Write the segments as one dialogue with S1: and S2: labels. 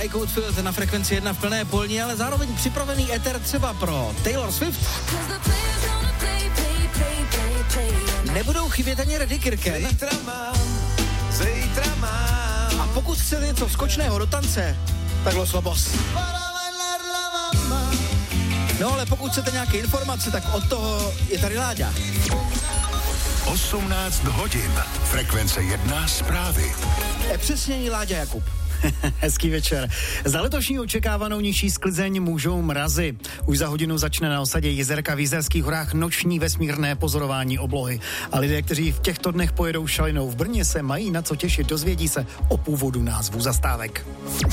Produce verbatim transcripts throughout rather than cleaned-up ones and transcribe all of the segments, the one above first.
S1: Mike Oldfield na frekvenci jedna v plné polní, ale zároveň připravený éter třeba pro Taylor Swift. Nebudou chybět ani Reddy Kirken. A pokud chcete něco skočného do tance, tak Los Lobos. No ale pokud chcete nějaké informace, tak od toho je tady Láďa.
S2: osmnáct hodin. Frekvence jedna zprávy.
S1: Je přesně Láďa Jakub.
S3: Hezký večer. Za letošní očekávanou nižší sklizeň můžou mrazy. Už za hodinu začne na osadě Jizerka v Jizerských horách noční vesmírné pozorování oblohy. A lidé, kteří v těchto dnech pojedou šalinou v Brně, se mají na co těšit, dozvědí se o původu názvu zastávek.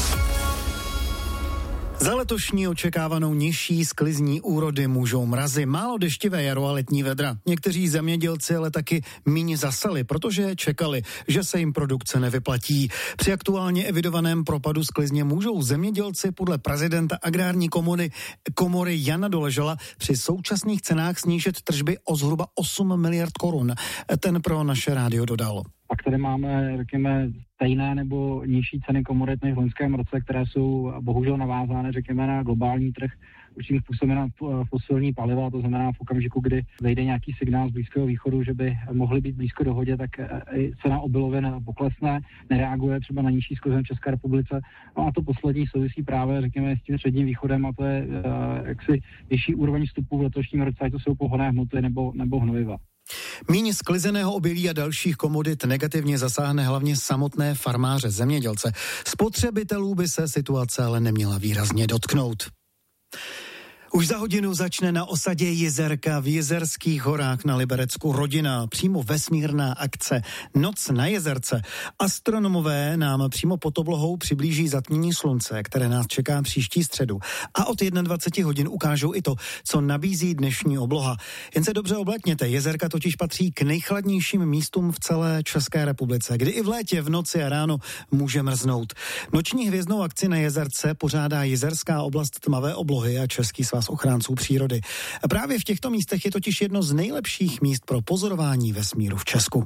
S3: Za letošní očekávanou nižší sklizní úrody můžou mrazy, málo deštivé jaro a letní vedra. Někteří zemědělci ale taky míň zasali, protože čekali, že se jim produkce nevyplatí. Při aktuálně evidovaném propadu sklizně můžou zemědělci podle prezidenta agrární komory, komory Jana Doležala při současných cenách snížit tržby o zhruba osm miliard korun. Ten pro naše rádio dodal.
S4: Pak tady máme, řekněme, stejné nebo nižší ceny komodit než v loňském roce, které jsou bohužel navázány, řekněme, na globální trh, určitým způsobem na fosilní paliva, to znamená v okamžiku, kdy vejde nějaký signál z Blízkého východu, že by mohly být blízko dohodě, tak i cena obilovin poklesne, nereaguje třeba na nižší sklizeň v České republice. No a to poslední souvisí právě, řekněme, s tím středním východem, a to je jaksi vyšší úroveň vstupu v letošním roce, ať to jsou pohonné hmoty nebo, nebo hnojiva.
S3: Míň sklizeného obilí a dalších komodit negativně zasáhne hlavně samotné farmáře, zemědělce. Spotřebitelů by se situace ale neměla výrazně dotknout. Už za hodinu začne na osadě Jizerka v Jizerských horách na Liberecku rodina, přímo vesmírná akce Noc na Jezerce. Astronomové nám přímo pod oblohou přiblíží zatmění slunce, které nás čeká příští středu. A od dvacet jedna hodin ukážou i to, co nabízí dnešní obloha. Jen se dobře oblékněte, Jezerka totiž patří k nejchladnějším místům v celé České republice, kdy i v létě, v noci a ráno může mrznout. Noční hvězdnou akci na Jezerce pořádá Jizerská oblast tmavé oblohy a Český svaz ochránců přírody. A právě v těchto místech je totiž jedno z nejlepších míst pro pozorování vesmíru v Česku.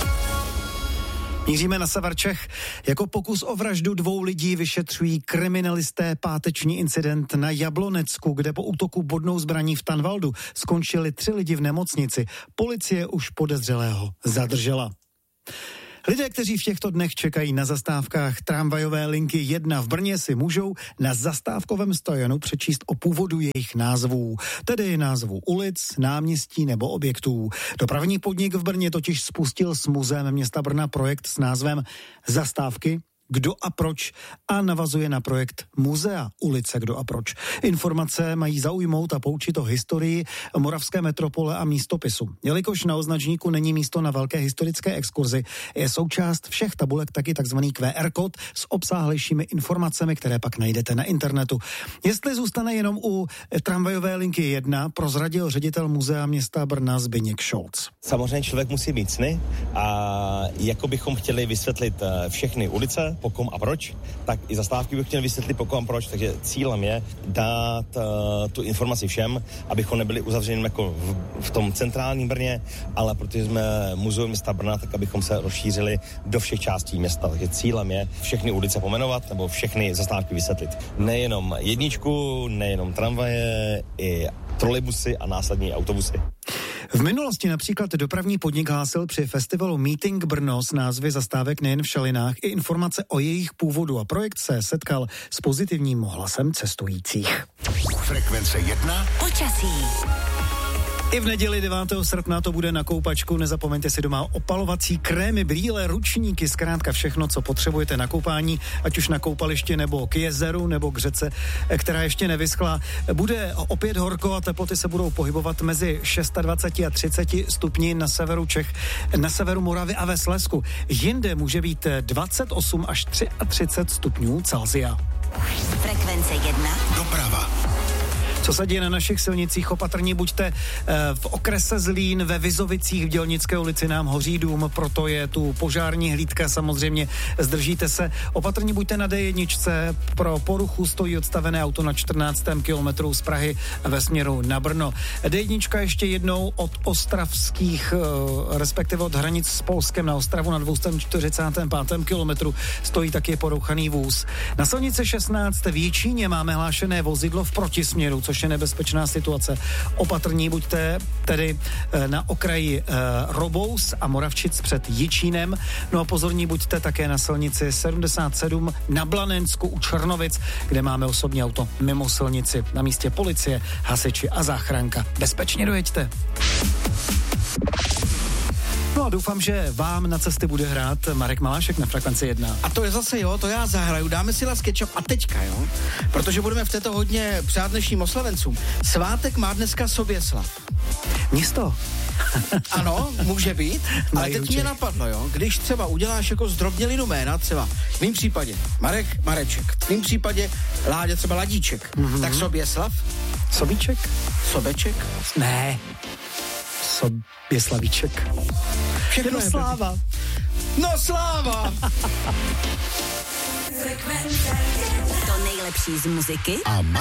S3: Míříme na sever Čech. Jako pokus o vraždu dvou lidí vyšetřují kriminalisté páteční incident na Jablonecku, kde po útoku bodnou zbraní v Tanvaldu skončili tři lidi v nemocnici. Policie už podezřelého zadržela. Lidé, kteří v těchto dnech čekají na zastávkách tramvajové linky jedna v Brně, si můžou na zastávkovém stojanu přečíst o původu jejich názvů, tedy názvů ulic, náměstí nebo objektů. Dopravní podnik v Brně totiž spustil s muzeem města Brna projekt s názvem Zastávky, kdo a proč a navazuje na projekt Muzea ulice Kdo a proč. Informace mají zaujmout a poučit o historii moravské metropole a místopisu. Jelikož na označníku není místo na velké historické exkurzi, je součást všech tabulek taky takzvaný Q R kód s obsáhlejšími informacemi, které pak najdete na internetu. Jestli zůstane jenom u tramvajové linky jedna, prozradil ředitel Muzea města Brna Zbyněk Šolc.
S5: Samozřejmě člověk musí mít sny a jako bychom chtěli vysvětlit všechny ulice, po kom a proč, tak i zastávky bych chtěl vysvětlit po kom a proč, takže cílem je dát uh, tu informaci všem, abychom nebyli uzavřeni jako v, v tom centrálním Brně, ale protože jsme muzeum města Brna, tak abychom se rozšířili do všech částí města, takže cílem je všechny ulice pomenovat nebo všechny zastávky vysvětlit. Nejenom jedničku, nejenom tramvaje, i trolejbusy a následně autobusy.
S3: V minulosti například dopravní podnik hlásil při festivalu Meeting Brno s názvy zastávek nejen v Šalinách i informace o jejich původu a projekt se setkal s pozitivním ohlasem cestujících.
S2: Frekvence jedna.
S6: Počasí.
S3: I v neděli devátého srpna to bude na koupačku. Nezapomeňte si doma opalovací krémy, brýle, ručníky, zkrátka všechno, co potřebujete na koupání, ať už na koupališti nebo k jezeru nebo k řece, která ještě nevyschla. Bude opět horko a teploty se budou pohybovat mezi dvacet šest a třicet stupni na severu Čech, na severu Moravy a ve Slezsku. Jinde může být dvacet osm až třicet tři stupňů Celsia.
S6: Frekvence jedna.
S2: Doprava.
S3: Co se děje na našich silnicích? Opatrní buďte. V okrese Zlín ve Vizovicích v Dělnické ulici nám hoří dům, proto je tu požární hlídka, samozřejmě zdržíte se. Opatrní buďte na dé jedna. Pro poruchu stojí odstavené auto na čtrnáctém kilometru z Prahy ve směru na Brno. dé jedna ještě jednou od ostravských, respektive od hranic s Polskem na Ostravu na dvě stě čtyřicátém pátém kilometru stojí taky porouchaný vůz. Na silnici šestnáct v Jičíně máme hlášené vozidlo v protisměru, což je nebezpečná situace. Opatrní buďte tedy na okraji Robous a Moravčic před Jičínem. No a pozorní buďte také na silnici sedmdesát sedm na Blanensku u Černovic, kde máme osobní auto mimo silnici. Na místě policie, hasiči a záchranka. Bezpečně dojeďte. No a doufám, že vám na cesty bude hrát Marek Malášek na Frekvenci jedna.
S1: A to je zase jo, to já zahraju. Dáme si Las Ketchup a teďka, jo? Protože budeme v této hodně přát dnešním oslavencům. Svátek má dneska Soběslav.
S3: Město.
S1: Ano, může být, ale teď mě napadlo, jo, když třeba uděláš jako zdrobnělinu jména, třeba v mým případě Marek Mareček, v tvým případě Láďa třeba Ladíček, mm-hmm. tak Soběslav?
S3: Sobíček?
S1: Sobeček?
S3: Ne. Soběslavíček.
S1: Všechno je
S3: sláva.
S1: No sláva!
S6: To nejlepší z muziky
S2: A